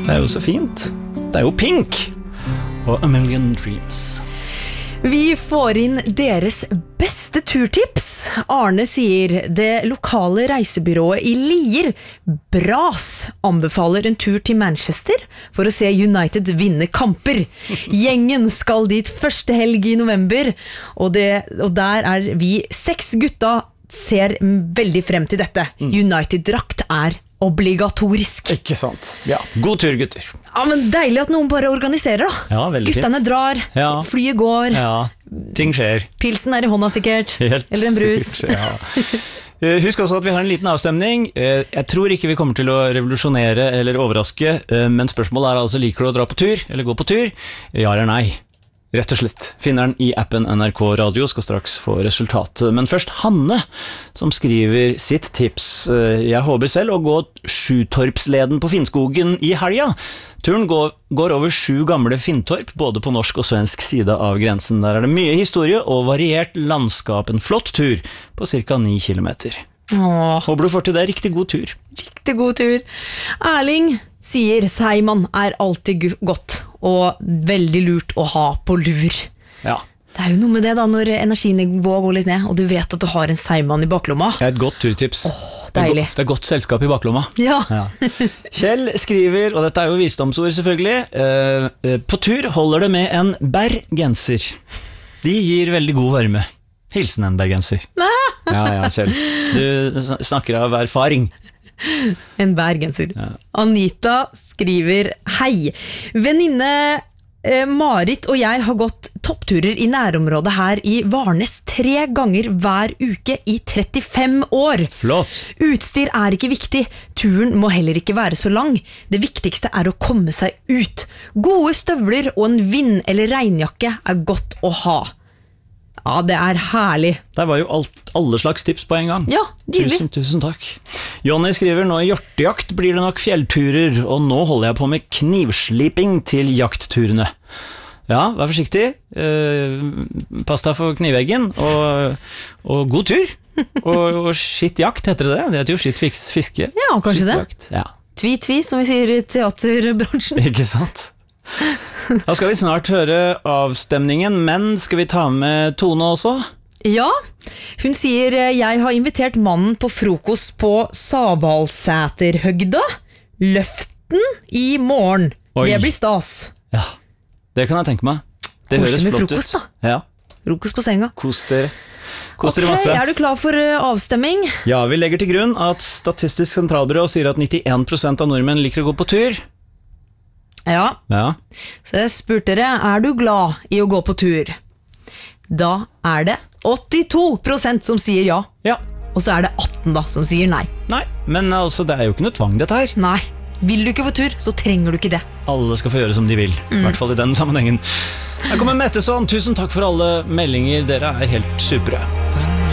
Det jo så fint. Det jo Pink og A Million Dreams. Vi får inn deres beste turtips. Arne sier det lokale reisebyrået i Lier, Bras, anbefaler en tur til Manchester for å se United vinne kamper. Gjengen skal dit første helg i november, og der vi 6 gutta ser veldig frem til dette. United-drakt obligatorisk. Ikke sant? Ja, god tur, gutter. Ja, men deilig at noen bare organiserer da. Ja, veldig fint. Guttene drar, flyet går. Ja, ting skjer. Pilsen i hånda sikkert. Helt eller en brus. Sikkert, ja. Husk også at vi har en liten avstemning. Jeg tror ikke vi kommer til å revolusjonere eller overraske, men spørsmålet altså, liker du å dra på tur, eller gå på tur? Ja eller nei? Rett og slett. Finner den i appen NRK Radio, skal straks få resultatet. Men først Hanne, som skriver sitt tips. Jeg håper selv å gå Sjutorpsleden på Finnskogen i helga. Turen går over 7 gamle Finntorp, både på norsk og svensk side av grensen. Der det mye historie og variert landskap. En flott tur på cirka 9 kilometer. Håper du får til det. Riktig god tur. Riktig god tur. Erling sier Seiman alltid godt og veldig lurt å ha på lur. Ja. Det jo noe med det da, når energinivået går litt ned, og du vet at du har en Seiman i baklomma. Det et godt turtips. Deilig. Det godt selskap i baklomma. Ja. Kjell skriver, og dette jo visdomsord selvfølgelig, på tur holder det med en bergenser. De gir veldig god varme. Hilsen en bergenser. Ja, Kjell. Du snakker av erfaring. En bergenser. Ja. Anita skriver, hei, venninne Marit og jeg har gått toppturer i nærområdet her i Varnes 3 ganger hver uke i 35 år. Flott. Utstyr ikke viktig, turen må heller ikke være så lang. Det viktigste å komme seg ut. Gode støvler og en vind- eller regnjakke godt å ha. Ja, det herlig. Det var jo alle slags tips på en gang. Ja, tusen takk. Jonny skriver, nå i hjortejakt blir det nok fjellturer, og nå holder jeg på med knivsliping til jaktturene. Ja, vær forsiktig. Pass deg for kniveggen, og god tur. Og skitt jakt heter det. Det heter jo skitt fiske. Ja, kanskje det. Ja. Tvi, som vi sier i teaterbransjen. Ikke sant? Da skal vi snart høre avstemningen, men skal vi ta med Tone også? Ja, hun sier jeg har invitert mannen på frokost på Savalsæterhøgda, Løften i morgen. Oi. Det blir stas. Ja, det kan jeg tenke meg. Det høres flott frokost, ut. Da. Ja. Frokost på senga. Kos dere. Masse. Du klar for avstemming? Ja, vi legger til grunn at Statistisk sentralbyrå sier at 91% av nordmenn liker å gå på tur. Ja. Så jeg spurte dere, du glad i å gå på tur? Da det 82% som sier ja. Og så det 18 da som sier nei. Nei, men altså, det jo ikke noe tvang dette her. Nei, vil du ikke på tur, så trenger du ikke det. Alle skal få gjøre som de vil, i hvert fall i den sammenhengen. Her kommer Metteson, tusen takk for alle meldinger, dere helt supre.